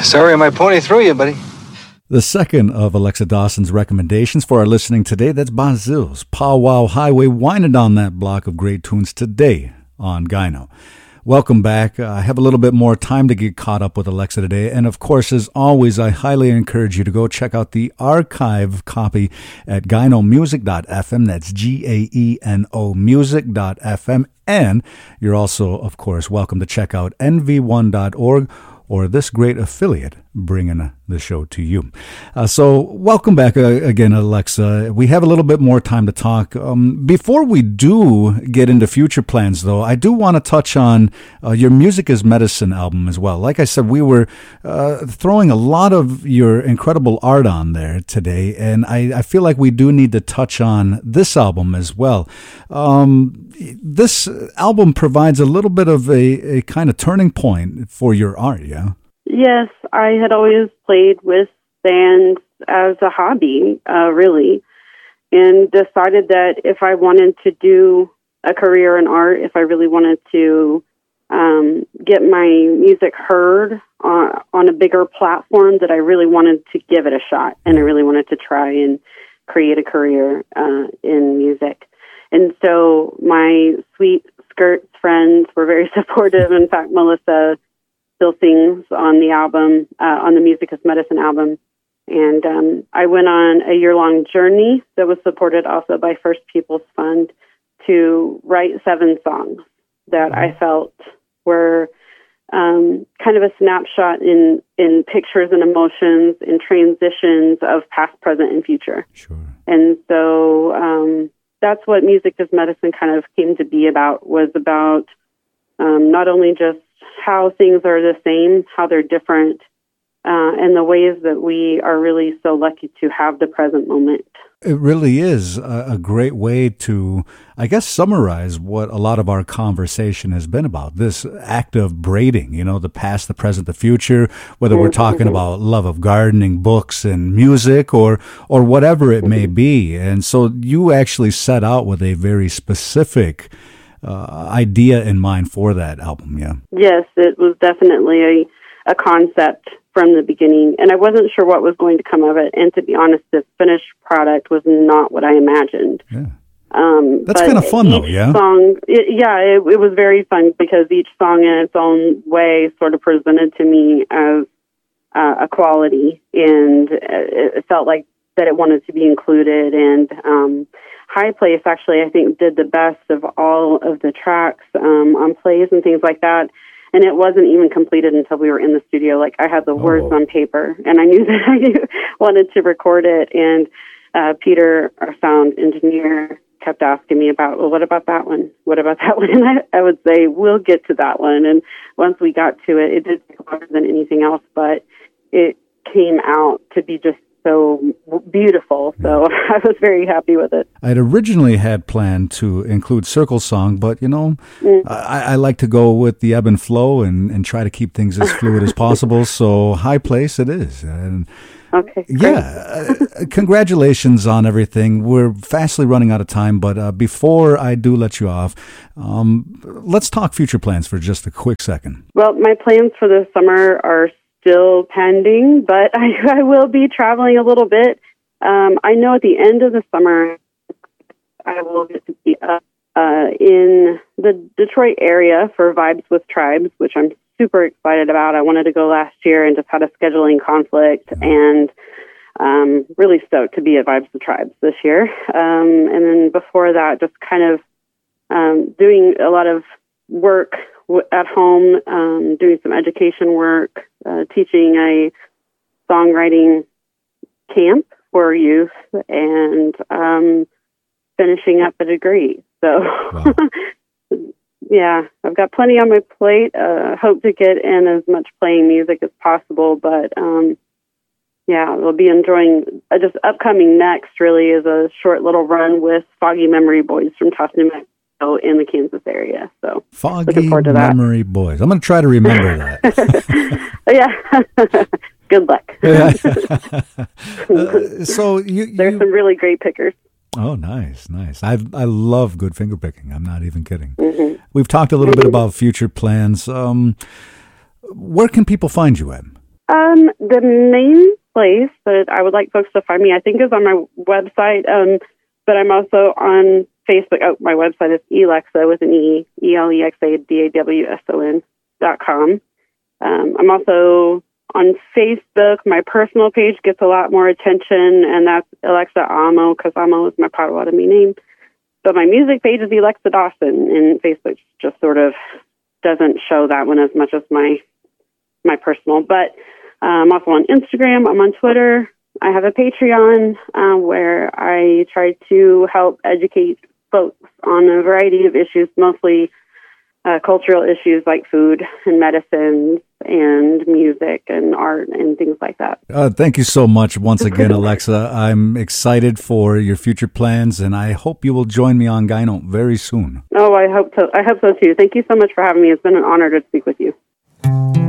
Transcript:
Sorry my pony threw you, buddy. The second of Alexa Dawson's recommendations for our listening today, that's Bazille's Pow Wow Highway, winding down that block of great tunes today on Gyno. Welcome back. I have a little bit more time to get caught up with Alexa today. And of course, as always, I highly encourage you to go check out the archive copy at gynomusic.fm. That's GAENO music.fm. And you're also, of course, welcome to check out nv1.org or this great affiliate bringing the show to you. So welcome back again, Alexa. We have a little bit more time to talk. Before we do get into future plans, though, I do want to touch on your Music is Medicine album as well. Like I said, we were throwing a lot of your incredible art on there today, and I feel like we do need to touch on this album as well. This album provides a little bit of a kind of turning point for your art, yeah? Yes, I had always played with bands as a hobby, really, and decided that if I wanted to do a career in art, if I really wanted to get my music heard on a bigger platform, that I really wanted to give it a shot, and I really wanted to try and create a career in music. And so my Sweet Skirts friends were very supportive. In fact, Melissa still sings on the album, on the Music is Medicine album. And I went on a year-long journey that was supported also by First People's Fund to write 7 songs that I felt were kind of a snapshot in pictures and emotions and transitions of past, present, and future. Sure. And so that's what Music is Medicine kind of came to be about, was about not only just how things are the same, how they're different, and the ways that we are really so lucky to have the present moment. It really is a great way to, I guess, summarize what a lot of our conversation has been about, this act of braiding, you know, the past, the present, the future, whether we're talking about love of gardening, books, and music, or whatever it may be. And so you actually set out with a very specific idea in mind for that album, yeah? Yes, it was definitely a concept from the beginning, and I wasn't sure what was going to come of it. And to be honest, the finished product was not what I imagined. Yeah. That's kind of fun, though, yeah? It was very fun because each song in its own way sort of presented to me as a quality, and it felt like that it wanted to be included. And High Place, actually, I think, did the best of all of the tracks on plays and things like that. And it wasn't even completed until we were in the studio. Like, I had the words on paper, and I knew that I wanted to record it. And Peter, our sound engineer, kept asking me about, well, what about that one? What about that one? And I would say, we'll get to that one. And once we got to it, it did take longer than anything else, but it came out to be just so beautiful. So I was very happy with it. I'd originally had planned to include Circle Song, but, you know, I like to go with the ebb and flow and try to keep things as fluid as possible. So High Place it is. And okay. Yeah. Congratulations on everything. We're fastly running out of time, but before I do let you off, let's talk future plans for just a quick second. Well, my plans for this summer are still pending, but I will be traveling a little bit. I know at the end of the summer, I will get to be in the Detroit area for Vibes with Tribes, which I'm super excited about. I wanted to go last year and just had a scheduling conflict, and really stoked to be at Vibes with Tribes this year. And then before that, just kind of doing a lot of work at home, doing some education work, teaching a songwriting camp for youth, and finishing up a degree. So, wow. Yeah, I've got plenty on my plate. Hope to get in as much playing music as possible, but yeah, we'll be enjoying just upcoming next. Really is a short little run with Foggy Memory Boys from Taos, New Mexico, in the Kansas area. So Foggy Memory Boys. I'm going to try to remember that. Yeah. Good luck. So there's some really great pickers. Oh, nice. I love good finger picking. I'm not even kidding. Mm-hmm. We've talked a little bit about future plans. Where can people find you at? The main place that I would like folks to find me, I think, is on my website, but I'm also on Facebook. Oh, my website is Elexa with an E, ELEXADAWSON.com. I'm also on Facebook. My personal page gets a lot more attention, and that's Alexa Amo, because Amo is my Potawatomi name. But my music page is Alexa Dawson, and Facebook just sort of doesn't show that one as much as my personal. But I'm also on Instagram. I'm on Twitter. I have a Patreon where I try to help educate folks on a variety of issues, mostly cultural issues like food and medicines and music and art and things like that. Thank you so much once again, Alexa. I'm excited for your future plans, and I hope you will join me on Gyno very soon. Oh, I hope so. I hope so too. Thank you so much for having me. It's been an honor to speak with you.